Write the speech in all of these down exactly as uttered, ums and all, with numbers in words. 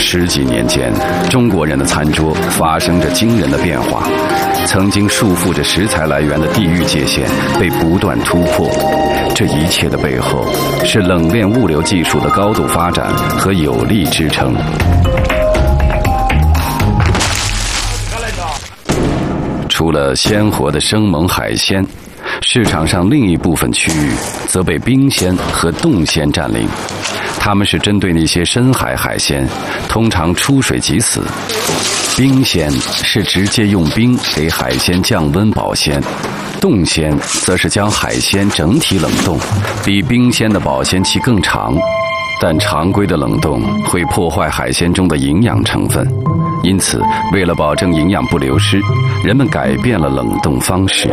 十几年间，中国人的餐桌发生着惊人的变化，曾经束缚着食材来源的地域界限被不断突破。这一切的背后，是冷链物流技术的高度发展和有力支撑。除了鲜活的生猛海鲜，市场上另一部分区域则被冰鲜和冻鲜占领。它们是针对那些深海海鲜，通常出水即死。冰鲜是直接用冰给海鲜降温保鲜，冻鲜则是将海鲜整体冷冻，比冰鲜的保鲜期更长。但常规的冷冻会破坏海鲜中的营养成分，因此为了保证营养不流失，人们改变了冷冻方式。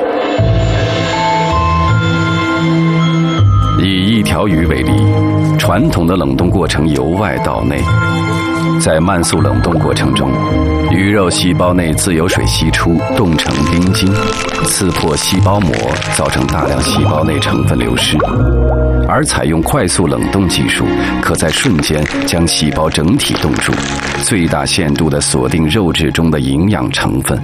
以一条鱼为例，传统的冷冻过程由外到内，在慢速冷冻过程中，鱼肉细胞内自由水析出，冻成冰晶，刺破细胞膜，造成大量细胞内成分流失。而采用快速冷冻技术，可在瞬间将细胞整体冻住，最大限度地锁定肉质中的营养成分。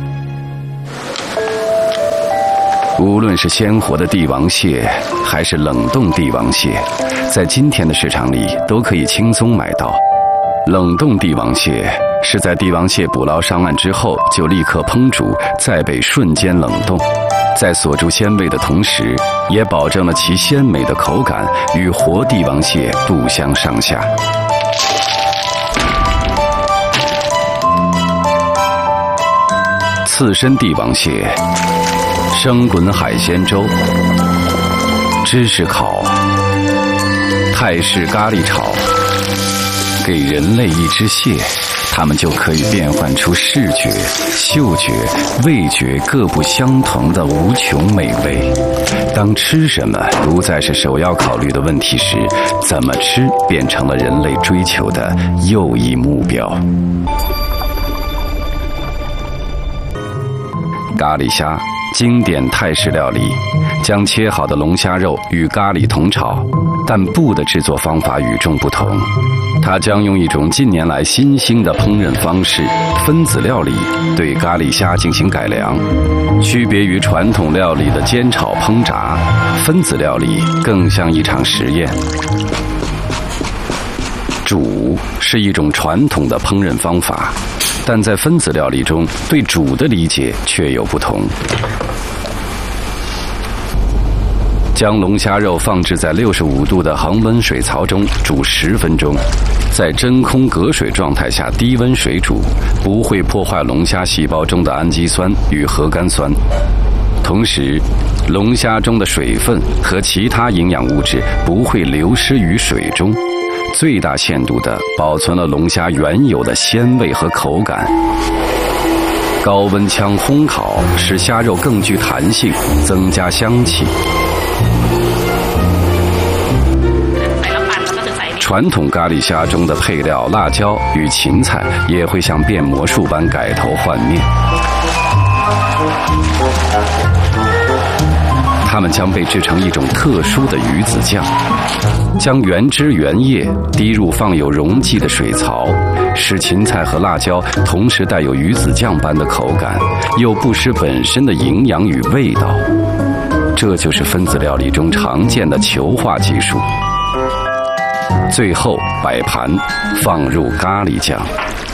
无论是鲜活的帝王蟹，还是冷冻帝王蟹，在今天的市场里都可以轻松买到。冷冻帝王蟹是在帝王蟹捕捞上岸之后就立刻烹煮，再被瞬间冷冻，在锁住鲜味的同时，也保证了其鲜美的口感与活帝王蟹不相上下。刺身帝王蟹、生滚海鲜粥、芝士烤、泰式咖喱炒，给人类一只蟹，它们就可以变换出视觉、嗅觉、味觉各不相同的无穷美味。当吃什么不再是首要考虑的问题时，怎么吃变成了人类追求的又一目标。咖喱虾，经典泰式料理，将切好的龙虾肉与咖喱同炒，但布的制作方法与众不同。它将用一种近年来新兴的烹饪方式——分子料理，对咖喱虾进行改良。区别于传统料理的煎炒烹炸，分子料理更像一场实验。煮是一种传统的烹饪方法，但在分子料理中，对煮的理解却有不同。将龙虾肉放置在六十五度的恒温水槽中煮十分钟，在真空隔水状态下低温水煮，不会破坏龙虾细胞中的氨基酸与核苷酸。同时，龙虾中的水分和其他营养物质不会流失于水中，最大限度地保存了龙虾原有的鲜味和口感。高温枪烘烤使虾肉更具弹性，增加香气。传统咖喱虾中的配料辣椒与芹菜也会像变魔术般改头换面，它们将被制成一种特殊的鱼子酱，将原汁原液滴入放有溶剂的水槽，使芹菜和辣椒同时带有鱼子酱般的口感，又不失本身的营养与味道。这就是分子料理中常见的球化技术。最后摆盘，放入咖喱酱。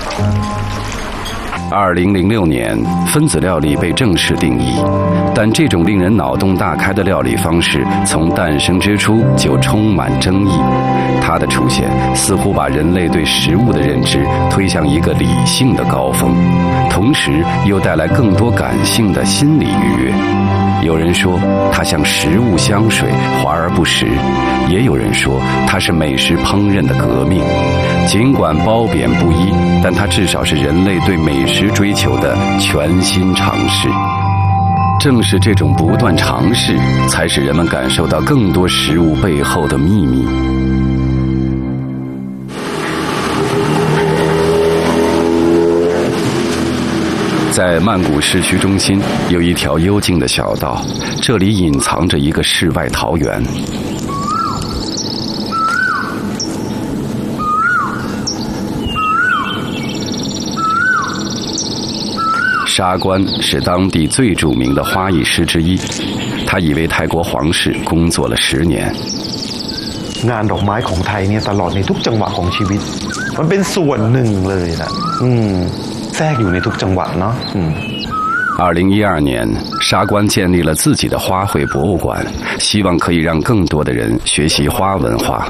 二零零六年，分子料理被正式定义，但这种令人脑洞大开的料理方式从诞生之初就充满争议。它的出现似乎把人类对食物的认知推向一个理性的高峰，同时又带来更多感性的心理愉悦。有人说它像食物香水，华而不实；也有人说它是美食烹饪的革命。尽管褒贬不一，但它至少是人类对美食追求的全新尝试。正是这种不断尝试，才使人们感受到更多食物背后的秘密。在曼谷市区中心有一条幽静的小道，这里隐藏着一个世外桃源。 沙官是当地最著名的花艺师之一，他已为泰国皇室工作了十年。 งานดอกไม้ของไทยเนี่ยตลอดในทุกจังหวะของชีวิตมันเป็นส่วนหนึ่งเลยนะอืมแทรกอยู่ในทุกจังหวะเนาะอืม二零一二年，沙官建立了自己的花卉博物馆，希望可以让更多的人学习花文化。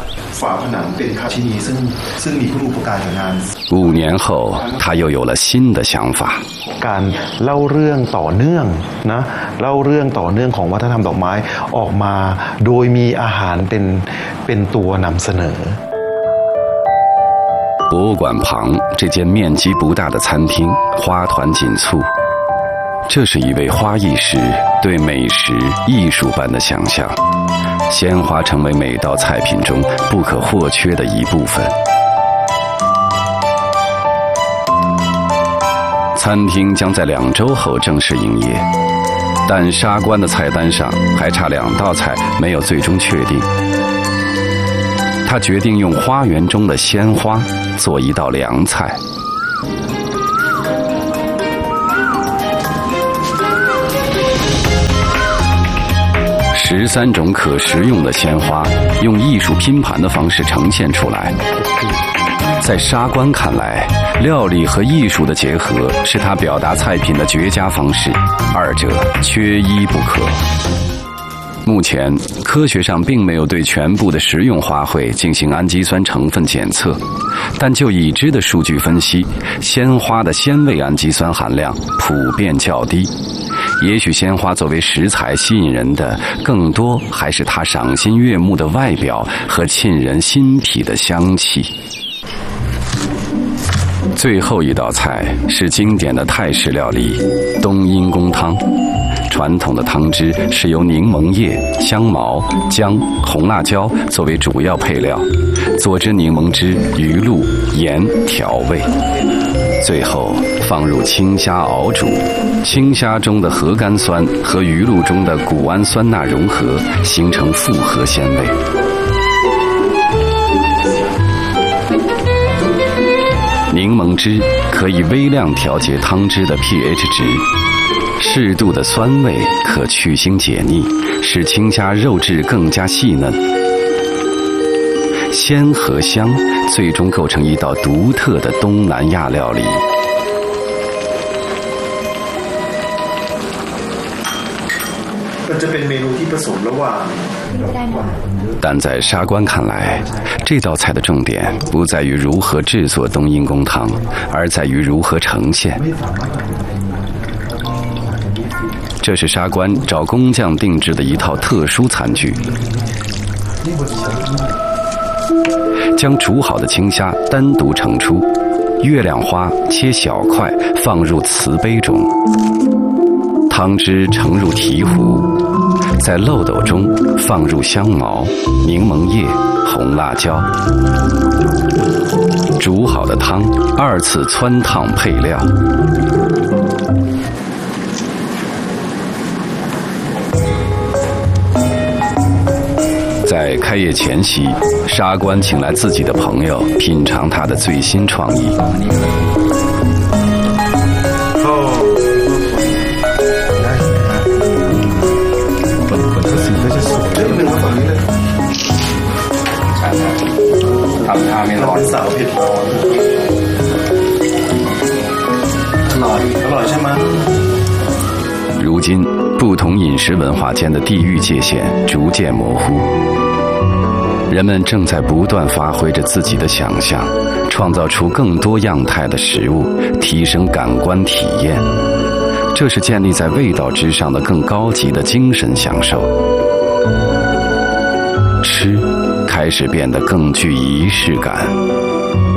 五年后，他又有了新的想法。 การเล่าเรื่องต่อเนื่องนะเล่าเรื่องต่อเนื่องของวัฒนธรรมดอกไม้ออกมาโดยมีอาหารเป็นเป็นตัวนำเสนอ。 博物馆旁这间面积不大的餐厅，花团锦簇。这是一位花艺师对美食艺术般的想象，鲜花成为每道菜品中不可或缺的一部分。餐厅将在两周后正式营业，但沙官的菜单上还差两道菜没有最终确定。他决定用花园中的鲜花做一道凉菜。十三种可食用的鲜花，用艺术拼盘的方式呈现出来。在沙官看来，料理和艺术的结合是他表达菜品的绝佳方式，二者缺一不可。目前，科学上并没有对全部的食用花卉进行氨基酸成分检测，但就已知的数据分析，鲜花的鲜味氨基酸含量普遍较低。也许鲜花作为食材吸引人的，更多还是它赏心悦目的外表和沁人心脾的香气。最后一道菜是经典的泰式料理冬阴功汤。传统的汤汁是由柠檬叶、香茅、姜、红辣椒作为主要配料，佐之柠檬汁、鱼露、盐调味，最后放入青虾熬煮。青虾中的核苷酸和鱼露中的谷氨酸钠融合，形成复合鲜味。柠檬汁可以微量调节汤汁的 pH 值，适度的酸味可去腥解腻，使青虾肉质更加细嫩。鲜和香最终构成一道独特的东南亚料理。但在沙官看来，这道菜的重点不在于如何制作冬阴功汤，而在于如何呈现。这是沙官找工匠定制的一套特殊餐具，将煮好的青虾单独盛出，月亮花切小块放入瓷杯中，汤汁盛入提壶，在漏斗中放入香茅、柠檬叶、红辣椒。煮好的汤二次汆烫配料。在开业前夕，沙官请来自己的朋友品尝他的最新创意。ทำท่าไม่ร้อนสาวเผ็ดร้อนอร่อยอร่อยใช่ไหม如今，不同饮食文化间的地域界限逐渐模糊，人们正在不断发挥着自己的想象，创造出更多样态的食物，提升感官体验。这是建立在味道之上的更高级的精神享受。吃开始变得更具仪式感。